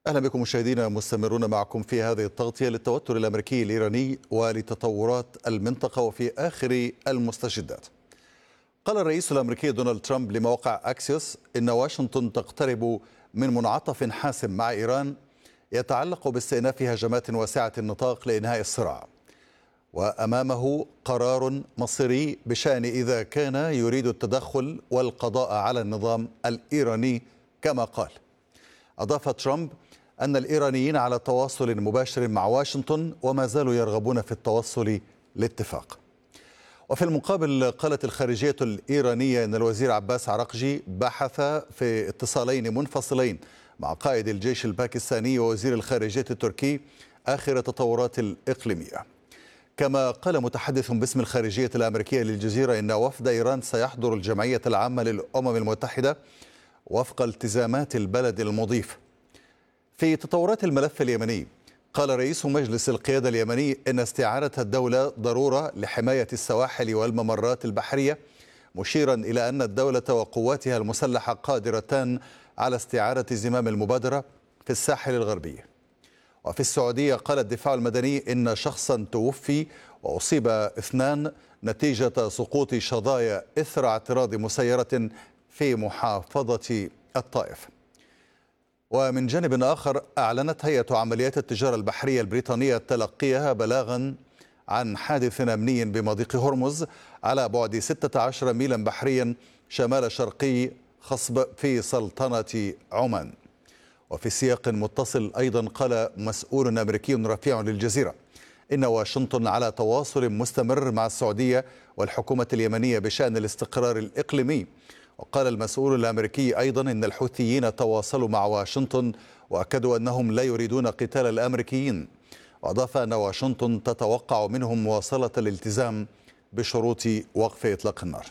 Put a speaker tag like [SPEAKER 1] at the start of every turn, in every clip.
[SPEAKER 1] أهلا بكم مشاهدينا، مستمرون معكم في هذه التغطية للتوتر الأمريكي الإيراني ولتطورات المنطقة وفي آخر المستجدات. قال الرئيس الأمريكي دونالد ترامب لموقع أكسيوس إن واشنطن تقترب من منعطف حاسم مع إيران يتعلق باستئناف هجمات واسعة النطاق لإنهاء الصراع، وأمامه قرار مصيري بشأن إذا كان يريد التدخل والقضاء على النظام الإيراني كما قال. أضاف ترامب أن الإيرانيين على تواصل مباشر مع واشنطن وما زالوا يرغبون في التوصل لاتفاق. وفي المقابل قالت الخارجية الإيرانية أن الوزير عباس عراقجي بحث في اتصالين منفصلين مع قائد الجيش الباكستاني ووزير الخارجية التركي آخر التطورات الإقليمية. كما قال متحدث باسم الخارجية الأمريكية للجزيرة إن وفد إيران سيحضر الجمعية العامة للأمم المتحدة وفق التزامات البلد المضيف. في تطورات الملف اليمني، قال رئيس مجلس القيادة اليمني إن استعادة الدولة ضرورة لحماية السواحل والممرات البحرية، مشيرا إلى أن الدولة وقواتها المسلحة قادرتان على استعادة زمام المبادرة في الساحل الغربي. وفي السعودية قال الدفاع المدني إن شخصا توفي وأصيب 2 نتيجة سقوط شظايا إثر اعتراض مسيرة في محافظة الطائف. ومن جانب آخر، أعلنت هيئة عمليات التجارة البحرية البريطانية تلقيها بلاغا عن حادث أمني بمضيق هرمز على بعد 16 ميلا بحريا شمال شرقي خصب في سلطنة عمان. وفي سياق متصل أيضا قال مسؤول أمريكي رفيع للجزيرة إن واشنطن على تواصل مستمر مع السعودية والحكومة اليمنية بشأن الاستقرار الإقليمي. وقال المسؤول الأمريكي أيضا إن الحوثيين تواصلوا مع واشنطن وأكدوا أنهم لا يريدون قتال الأمريكيين. وأضاف أن واشنطن تتوقع منهم مواصلة الالتزام بشروط وقف إطلاق النار.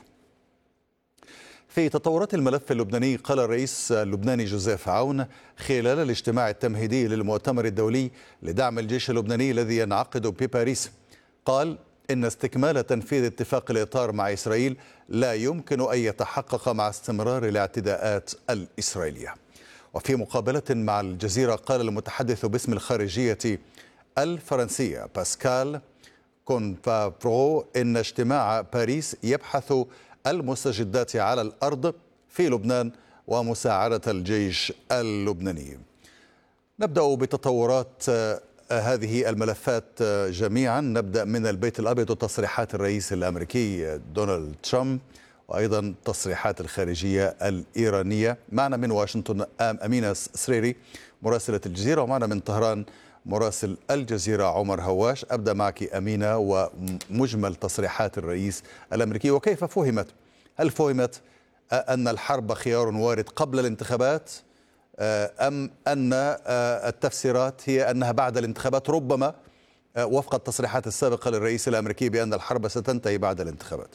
[SPEAKER 1] في تطورات الملف اللبناني، قال الرئيس اللبناني جوزيف عون خلال الاجتماع التمهيدي للمؤتمر الدولي لدعم الجيش اللبناني الذي ينعقد بباريس، قال إن استكمال تنفيذ اتفاق الإطار مع إسرائيل لا يمكن أن يتحقق مع استمرار الاعتداءات الإسرائيلية. وفي مقابلة مع الجزيرة، قال المتحدث باسم الخارجية الفرنسية باسكال كونفابرو إن اجتماع باريس يبحث المستجدات على الأرض في لبنان ومساعدة الجيش اللبناني. نبدأ بتطورات هذه الملفات جميعا. نبدأ من البيت الأبيض وتصريحات الرئيس الأمريكي دونالد ترامب وأيضا تصريحات الخارجية الإيرانية. معنا من واشنطن أمينة سريري مراسلة الجزيرة، ومعنا من طهران مراسل الجزيرة عمر هواش. أبدأ معك أمينة ومجمل تصريحات الرئيس الأمريكي، وكيف فهمت؟ هل فهمت أن الحرب خيار وارد قبل الانتخابات، أم أن التفسيرات هي أنها بعد الانتخابات، ربما وفق التصريحات السابقة للرئيس الأمريكي بأن الحرب ستنتهي بعد الانتخابات؟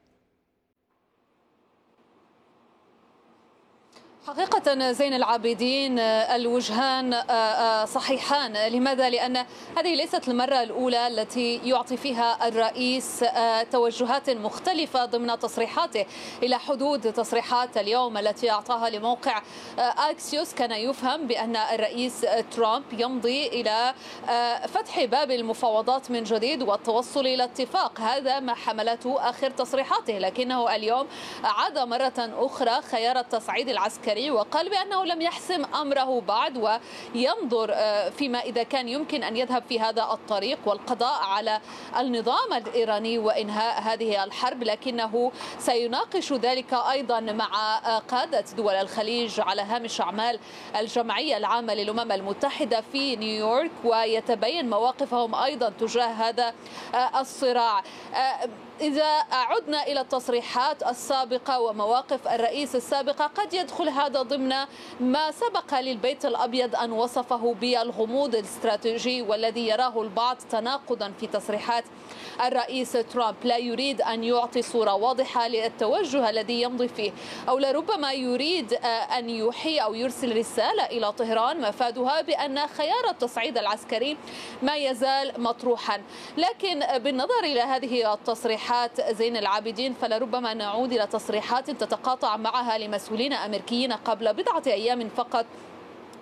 [SPEAKER 2] حقيقة زين العابدين، الوجهان صحيحان. لماذا؟ لأن هذه ليست المرة الأولى التي يعطي فيها الرئيس توجهات مختلفة ضمن تصريحاته إلى حدود تصريحات اليوم التي أعطاها لموقع أكسيوس. كان يفهم بأن الرئيس ترامب يمضي إلى فتح باب المفاوضات من جديد والتوصل إلى اتفاق. هذا ما حملته آخر تصريحاته، لكنه اليوم عاد مرة أخرى خيار التصعيد العسكري وقال بأنه لم يحسم أمره بعد وينظر فيما إذا كان يمكن أن يذهب في هذا الطريق والقضاء على النظام الإيراني وإنهاء هذه الحرب، لكنه سيناقش ذلك أيضا مع قادة دول الخليج على هامش أعمال الجمعية العامة للأمم المتحدة في نيويورك، ويتبين مواقفهم أيضا تجاه هذا الصراع. إذا عدنا إلى التصريحات السابقة ومواقف الرئيس السابقة، قد يدخل هذا ضمن ما سبق للبيت الأبيض أن وصفه بالغموض الاستراتيجي، والذي يراه البعض تناقضا في تصريحات الرئيس ترامب. لا يريد أن يعطي صورة واضحة للتوجه الذي يمضي فيه، أو لربما يريد أن يوحي أو يرسل رسالة إلى طهران مفادها بأن خيار التصعيد العسكري ما يزال مطروحا. لكن بالنظر إلى هذه التصريحات زين العابدين، فلربما نعود إلى تصريحات تتقاطع معها لمسؤولين أمريكيين قبل بضعة أيام فقط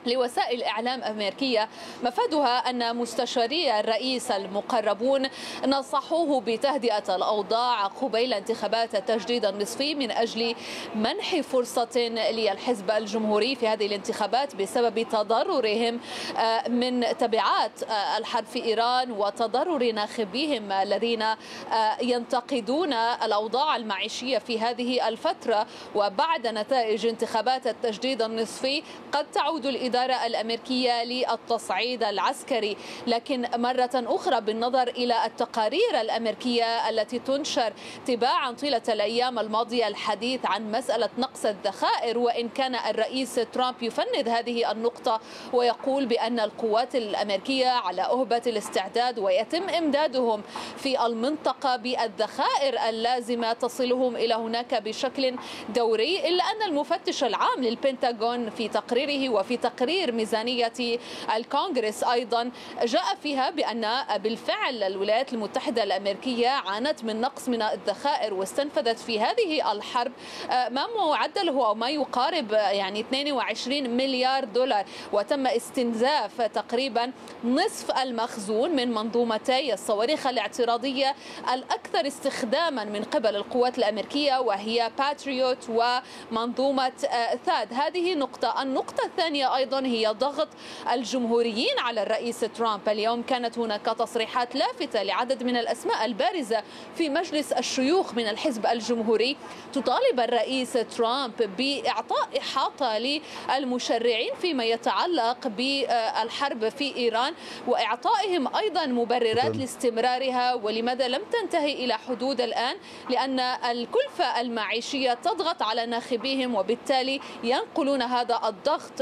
[SPEAKER 2] لوسائل الإعلام الأمريكية مفادها أن مستشاري الرئيس المقربون نصحوه بتهدئة الأوضاع قبيل انتخابات التجديد النصفي من أجل منح فرصة للحزب الجمهوري في هذه الانتخابات بسبب تضررهم من تبعات الحرب في إيران وتضرر ناخبيهم الذين ينتقدون الأوضاع المعيشية في هذه الفترة. وبعد نتائج انتخابات التجديد النصفي قد تعود الإدارة الأمريكية للتصعيد العسكري، لكن مرة أخرى بالنظر إلى التقارير الأمريكية التي تنشر تباعا طيلة الأيام الماضية الحديث عن مسألة نقص الذخائر، وإن كان الرئيس ترامب يفند هذه النقطة ويقول بأن القوات الأمريكية على أهبة الاستعداد ويتم إمدادهم في المنطقة بالذخائر اللازمة تصلهم إلى هناك بشكل دوري، إلا أن المفتش العام للبنتاغون في تقريره وفي تقرير ميزانية الكونغرس أيضا جاء فيها بأن بالفعل الولايات المتحدة الأمريكية عانت من نقص من الذخائر واستنفذت في هذه الحرب ما معدله أو ما يقارب 22 مليار دولار، وتم استنزاف تقريبا نصف المخزون من منظومتي الصواريخ الاعتراضية الأكثر استخداما من قبل القوات الأمريكية وهي باتريوت ومنظومة ثاد. هذه نقطة. النقطة الثانية أيضا هي ضغط الجمهوريين على الرئيس ترامب. اليوم كانت هناك تصريحات لافتة لعدد من الأسماء البارزة في مجلس الشيوخ من الحزب الجمهوري تطالب الرئيس ترامب بإعطاء إحاطة للمشرعين فيما يتعلق بالحرب في إيران وإعطائهم أيضا مبررات لاستمرارها، ولماذا لم تنتهي إلى حدود الآن؟ لأن الكلفة المعيشية تضغط على ناخبيهم وبالتالي ينقلون هذا الضغط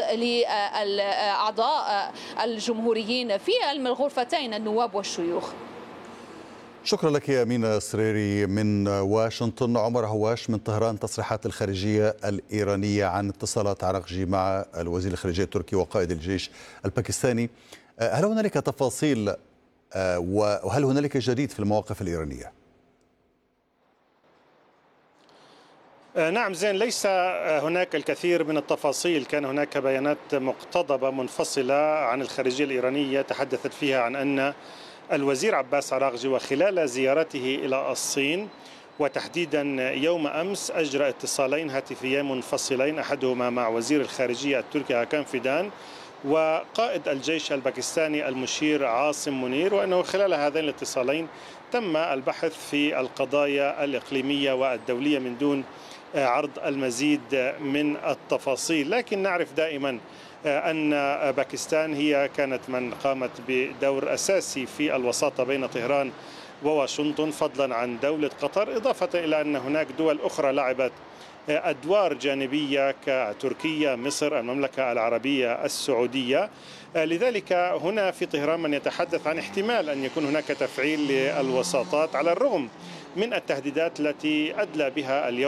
[SPEAKER 2] لأعضاء الجمهوريين في الغرفتين النواب والشيوخ.
[SPEAKER 1] شكرا لك يا أمينة سريري من واشنطن. عمر هواش من طهران. تصريحات الخارجية الإيرانية عن اتصالات عراقجي مع الوزير الخارجية التركي وقائد الجيش الباكستاني. هل هنالك تفاصيل وهل هنالك جديد في المواقف الإيرانية؟
[SPEAKER 3] نعم زين، ليس هناك الكثير من التفاصيل. كان هناك بيانات مقتضبة منفصلة عن الخارجية الإيرانية تحدثت فيها عن أن الوزير عباس عراقجي وخلال زيارته إلى الصين وتحديدا يوم أمس أجرى اتصالين هاتفيين منفصلين، أحدهما مع وزير الخارجية التركي هاكان فيدان وقائد الجيش الباكستاني المشير عاصم منير، وأنه خلال هذين الاتصالين تم البحث في القضايا الإقليمية والدولية من دون عرض المزيد من التفاصيل. لكن نعرف دائما أن باكستان هي كانت من قامت بدور أساسي في الوساطة بين طهران وواشنطن فضلا عن دولة قطر، إضافة إلى أن هناك دول أخرى لعبت أدوار جانبية كتركيا، مصر، المملكة العربية السعودية. لذلك هنا في طهران من يتحدث عن احتمال أن يكون هناك تفعيل للوساطات على الرغم من التهديدات التي أدلى بها اليوم